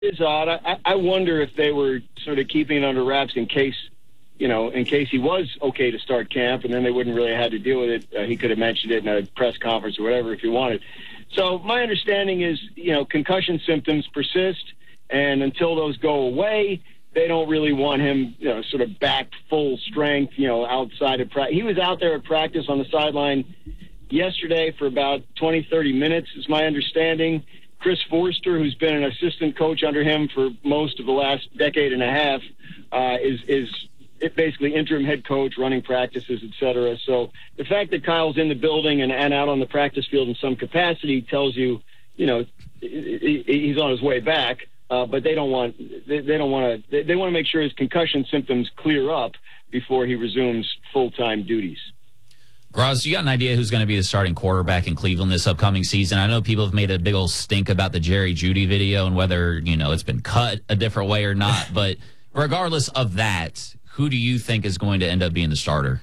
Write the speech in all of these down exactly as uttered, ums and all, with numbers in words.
It's odd. I, I wonder if they were sort of keeping it under wraps in case, you know, in case he was okay to start camp, and then they wouldn't really have to deal with it. Uh, he could have mentioned it in a press conference or whatever if he wanted. So my understanding is, you know, concussion symptoms persist, and until those go away, they don't really want him, you know, sort of back full strength, you know, outside of practice. He was out there at practice on the sideline yesterday for about twenty, thirty minutes, is my understanding. Chris Forster, who's been an assistant coach under him for most of the last decade and a half, uh, is is basically interim head coach, running practices, et cetera. So the fact that Kyle's in the building and, and out on the practice field in some capacity tells you, you know, he's on his way back. Uh, but they don't want they, they don't want to they, they want to make sure his concussion symptoms clear up before he resumes full-time duties. Ross, you got an idea who's going to be the starting quarterback in Cleveland this upcoming season? I know people have made a big old stink about the Jerry Jeudy video and whether, you know, it's been cut a different way or not. But regardless of that, who do you think is going to end up being the starter?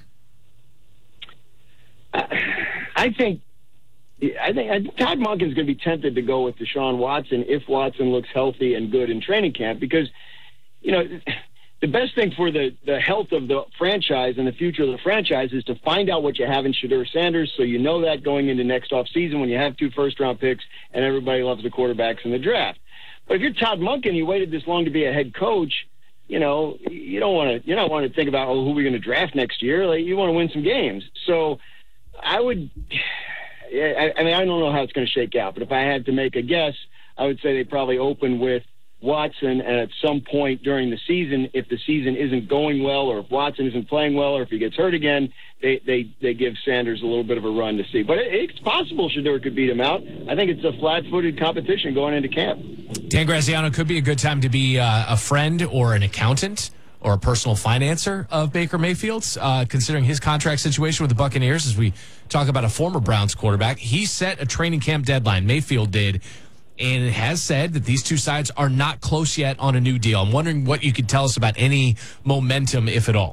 I think I think, I think Todd Monken is going to be tempted to go with Deshaun Watson if Watson looks healthy and good in training camp because, you know, the best thing for the, the health of the franchise and the future of the franchise is to find out what you have in Shedeur Sanders so you know that going into next offseason when you have two first-round picks and everybody loves the quarterbacks in the draft. But if you're Todd Monken, you waited this long to be a head coach, you know, you don't want to you don't want to think about, oh, who we're going to draft next year. Like, you want to win some games. So I would – I, I mean, I don't know how it's going to shake out, but if I had to make a guess, I would say they probably open with Watson, and at some point during the season, if the season isn't going well or if Watson isn't playing well or if he gets hurt again, they, they, they give Sanders a little bit of a run to see. But it, it's possible Shedeur could beat him out. I think it's a flat-footed competition going into camp. Dan Graziano, could be a good time to be uh, a friend or an accountant or a personal financer of Baker Mayfield's, uh, considering his contract situation with the Buccaneers as we talk about a former Browns quarterback. He set a training camp deadline, Mayfield did, and it has said that these two sides are not close yet on a new deal. I'm wondering what you could tell us about any momentum, if at all.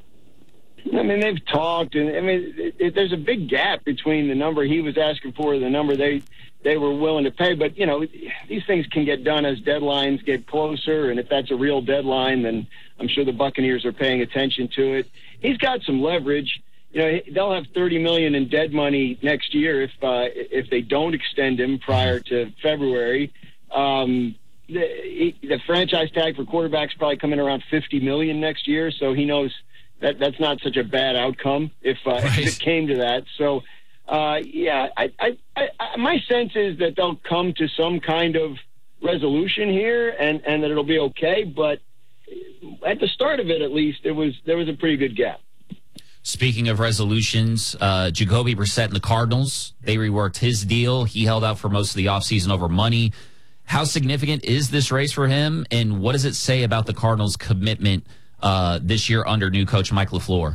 I mean, they've talked, and I mean, it, it, there's a big gap between the number he was asking for and the number they they were willing to pay. But, you know, these things can get done as deadlines get closer, and if that's a real deadline, then I'm sure the Buccaneers are paying attention to it. He's got some leverage. You know, they'll have thirty million dollars in dead money next year if uh, if they don't extend him prior to February. Um, the, the franchise tag for quarterbacks probably come in around fifty million dollars next year, so he knows that that's not such a bad outcome if, uh, right. if it came to that. So, uh, yeah, I, I, I, my sense is that they'll come to some kind of resolution here and, and that it'll be okay. But at the start of it, at least, it was there was a pretty good gap. Speaking of resolutions, uh, Jacoby Brissett and the Cardinals, they reworked his deal. He held out for most of the offseason over money. How significant is this race for him, and what does it say about the Cardinals' commitment uh, this year under new coach Mike LaFleur?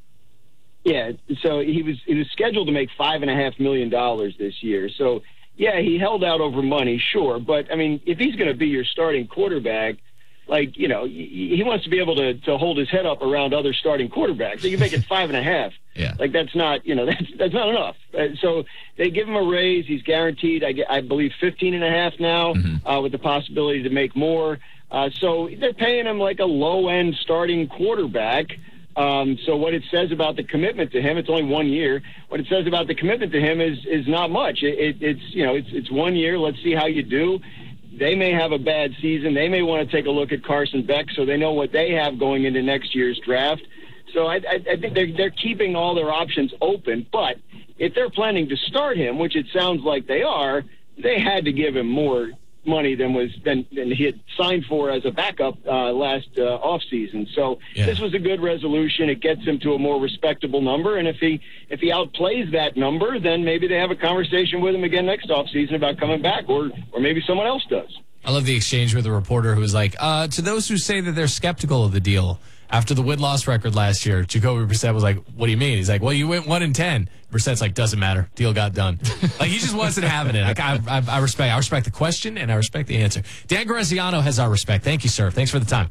Yeah, so he was he was scheduled to make five and a half million dollars this year. So yeah, he held out over money, sure, but I mean, if he's going to be your starting quarterback, like, you know, he wants to be able to, to hold his head up around other starting quarterbacks. So you make it five and a half. Yeah. Like, that's not, you know, that's that's not enough. Uh, so they give him a raise. He's guaranteed, I, I believe, fifteen and a half now, mm-hmm. uh, with the possibility to make more. Uh, so they're paying him like a low-end starting quarterback. Um, so what it says about the commitment to him, it's only one year. What it says about the commitment to him is is not much. It, it, it's, you know, it's it's one year. Let's see how you do. They may have a bad season. They may want to take a look at Carson Beck so they know what they have going into next year's draft. So I, I, I think they're, they're keeping all their options open. But if they're planning to start him, which it sounds like they are, they had to give him more money than was than, than he had signed for as a backup uh, last uh, offseason. So yeah. This was a good resolution. It gets him to a more respectable number, and if he if he outplays that number, then maybe they have a conversation with him again next offseason about coming back, or or maybe someone else does. I love the exchange with a reporter who was like, uh, to those who say that they're skeptical of the deal, after the win-loss record last year, Jacoby Brissett was like, what do you mean? He's like, well, you went one and ten. Brissett's like, doesn't matter. Deal got done. Like, he just wasn't having it. Like, I, I, I respect I respect the question, and I respect the answer. Dan Graziano has our respect. Thank you, sir. Thanks for the time.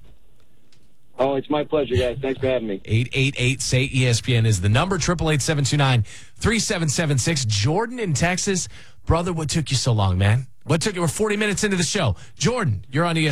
Oh, it's my pleasure, guys. Thanks for having me. eight eight eight, S A Y, E S P N is the number. eight eight eight, seven two nine, three seven seven six. Jordan in Texas. Brother, what took you so long, man? What took you? We're forty minutes into the show. Jordan, you're on E S P N.